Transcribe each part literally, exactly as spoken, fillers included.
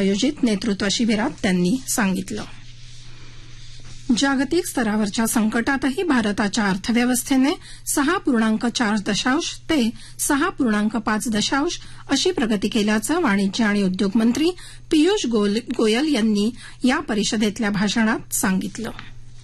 आयोजित नेतृत्व शिबिरात त्यांनी सांगितलं. जागतिक स्तरावरच्या संकटातही भारताच्या अर्थव्यवस्थेने सहा पूर्णांक चार दशांश ते सहा पूर्णांक पाच दशांश अशी प्रगती केल्याचं वाणिज्य आणि उद्योग मंत्री पियुष गोयल यांनी या परिषदेतल्या भाषणात सांगितलं.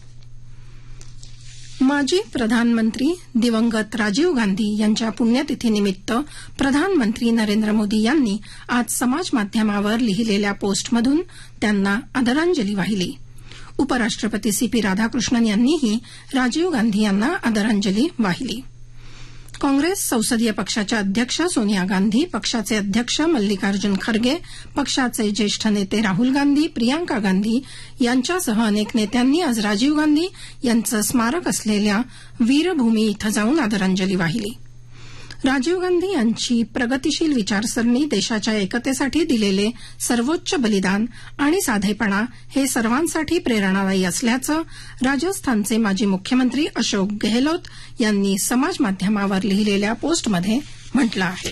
माजी प्रधानमंत्री दिवंगत राजीव गांधी यांच्या पुण्यतिथीनिमित्त प्रधानमंत्री नरेंद्र मोदी यांनी आज समाजमाध्यमावर लिहिलेल्या पोस्टमधून त्यांना आदरांजली वाहिली. उपराष्ट्रपती सी पी राधाकृष्णन यांनीही राजीव गांधी यांना आदरांजली वाहिली. काँग्रेस संसदीय पक्षाच्या अध्यक्ष सोनिया गांधी, पक्षाचे अध्यक्ष मल्लिकार्जुन खरगे, पक्षाचे ज्येष्ठ नेते राहुल गांधी, प्रियांका गांधी यांच्यासह अनेक नेत्यांनी आज राजीव गांधी यांचं स्मारक असलेल्या वीरभूमी इथं जाऊन आदरांजली वाहिली. राजीव गांधी यांची प्रगतीशील विचारसरणी, देशाच्या एकतेसाठी दिलेले सर्वोच्च बलिदान आणि साधेपणा हे सर्वांसाठी प्रेरणादायी असल्याचं राजस्थानचे माजी मुख्यमंत्री अशोक गेहलोत यांनी समाजमाध्यमावर लिहिलेल्या पोस्टमध्ये म्हटलं आहे.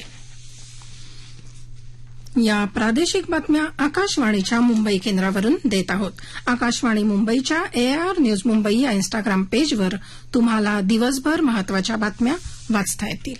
या प्रादेशिक बातम्या आकाशवाणीच्या मुंबई केंद्रावरून देत आहोत. आकाशवाणी मुंबईच्या एआर न्यूज मुंबई या इन्स्टाग्राम पेजवर तुम्हाला दिवसभर महत्वाच्या बातम्या वाचता येतील.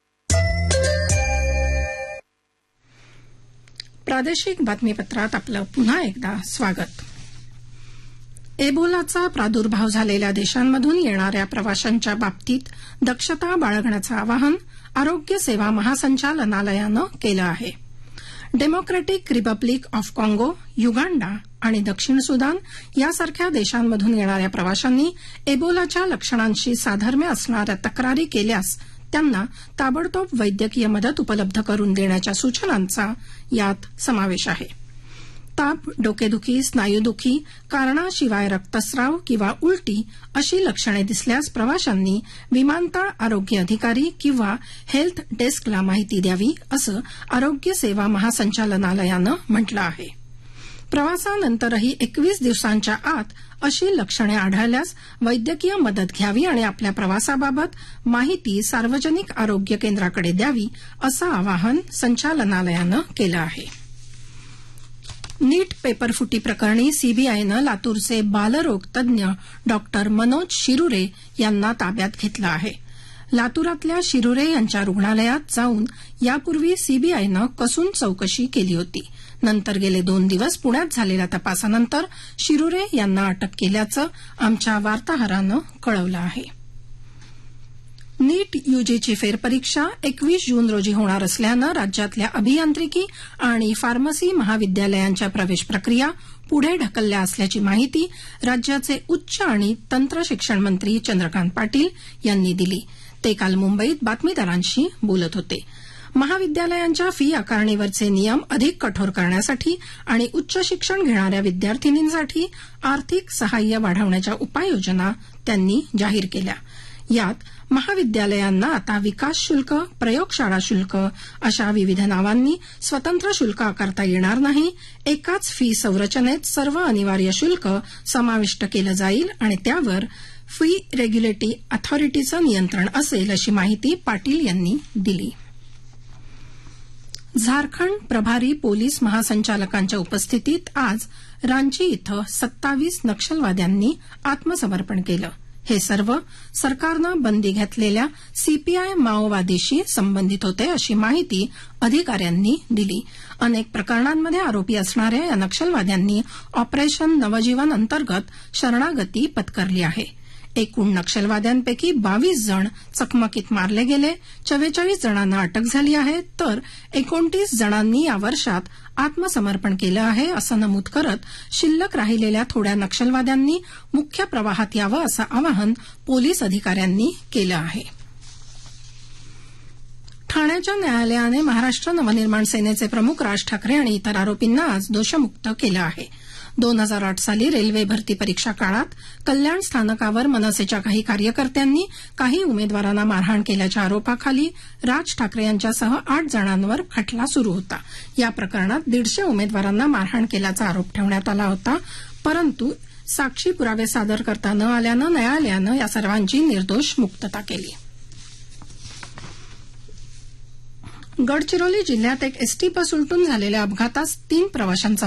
प्रादेशिक बातमीपत्रात आपलं पुन्हा एकदा स्वागत. एबोलाचा प्रादुर्भाव झालेल्या देशांमधून येणाऱ्या प्रवाशांच्या बाबतीत दक्षता बाळगण्याचं आवाहन आरोग्य सेवा महासंचालनालयानं केलं आहे. डेमोक्रॅटिक रिपब्लिक ऑफ काँगो, युगांडा आणि दक्षिण सुदान यासारख्या देशांमधून येणाऱ्या प्रवाशांनी एबोलाच्या लक्षणांशी साधर्म्य असणाऱ्या तक्रारी केल्यास त्यांना ताबडतोब वैद्यकीय मदत उपलब्ध करून देण्याच्या सूचनांचा यात समावेश आहे. ताप, डोकेदुखी, स्नायूदुखी, कारणाशिवाय रक्तस्राव किंवा उलटी अशी लक्षणे दिसल्यास प्रवाशांनी विमानतळ आरोग्य अधिकारी किंवा हेल्थ डेस्कला माहिती द्यावी, असं आरोग्य सेवा महासंचालनालयानं म्हटलं आहे. प्रवासानंतरही एकवीस दिवसांच्या आत अशी लक्षणे आढळल्यास वैद्यकीय मदत घ्यावी आणि आपल्या प्रवासाबाबत माहिती सार्वजनिक आरोग्य केंद्राकडे द्यावी, असं आवाहन संचालनालयानं केलं आहे. नीट पेपरफुटी प्रकरणी सीबीआयनं लातूरचे बालरोग तज्ञ डॉक्टर मनोज शिरुरे यांना ताब्यात घेतलं आहे. लातूरातल्या शिरुरे यांच्या रुग्णालयात जाऊन यापूर्वी सीबीआयनं कसून चौकशी केली होती. नंतर गेले दोन दिवस पुण्यात झालेल्या तपासानंतर शिरुरे यांना अटक केल्याचं आमच्या वार्ताहरानं कळवलं आहे. नीट यूजीची फेरपरीक्षा एकवीस जून रोजी होणार असल्यानं राज्यातल्या अभियांत्रिकी आणि फार्मसी महाविद्यालयांच्या प्रवेश प्रक्रिया पुढे ढकलल्या असल्याची माहिती राज्याचे उच्च आणि तंत्र शिक्षण मंत्री चंद्रकांत पाटील यांनी दिली. ते काल मुंबईत बातमीदारांशी बोलत होते. महाविद्यालयांच्या फी आकारणीवरचे नियम अधिक कठोर करण्यासाठी आणि उच्च शिक्षण घेणाऱ्या विद्यार्थिनींसाठी आर्थिक सहाय्य वाढवण्याच्या उपाययोजना त्यांनी जाहीर केल्या. यात महाविद्यालयांना आता विकास शुल्क, प्रयोगशाळा शुल्क अशा विविध नावांनी स्वतंत्र शुल्क आकारता येणार नाही. एकाच फी संरचनेत सर्व अनिवार्य शुल्क समाविष्ट केलं जाईल आणि त्यावर फी रेग्युलेटरी अथॉरिटीचं नियंत्रण असेल, अशी माहिती पाटील यांनी दिली. झारखंड प्रभारी पोलीस महासंचालकांच्या उपस्थितीत आज रांची इथं सत्तावीस नक्षलवाद्यांनी आत्मसमर्पण केलं. हे सर्व सरकारनं बंदी घातलेल्या सीपीआय माओवादीशी संबंधित होते, अशी माहिती अधिकाऱ्यांनी दिली. अनेक प्रकरणांमध्ये आरोपी असणाऱ्या या नक्षलवाद्यांनी ऑपरेशन नवजीवन अंतर्गत शरणागती पत्करली आहे. एकूण नक्षलवाद्यांपैकी बावीस जण चकमकीत मारले गेले, चव्वेचाळीस जणांना अटक झाली आहे, तर एकोणतीस जणांनी या वर्षात आत्मसमर्पण केलं आहे, असं नमूद करत शिल्लक राहिलेल्या थोड्या नक्षलवाद्यांनी मुख्य प्रवाहात यावं, असं आवाहन पोलीस अधिकाऱ्यांनी केलं आहे. ठाण्याच्या न्यायालयाने महाराष्ट्र नवनिर्माण सेनेचे प्रमुख राज ठाकरे आणि इतर आरोपींना आज दोषमुक्त केलं आहे. दोन हजार आठ साली रेल्वे भरती परीक्षा काळात कल्याण स्थानकावर मनसेच्या काही कार्यकर्त्यांनी काही उमेदवारांना मारहाण केल्याच्या आरोपाखाली राज ठाकरे यांच्यासह आठ जणांवर खटला सुरू होता. या प्रकरणात दीडशे उमेदवारांना मारहाण केल्याचा आरोप ठेवण्यात आला होता, परंतु साक्षी पुरावे सादर करता न आल्यानं न्यायालयानं या सर्वांची निर्दोष मुक्तता केली. गडचिरोली जिल्ह्यात एक एसटी बस उलटून झालेल्या अपघातात तीन प्रवाशांचा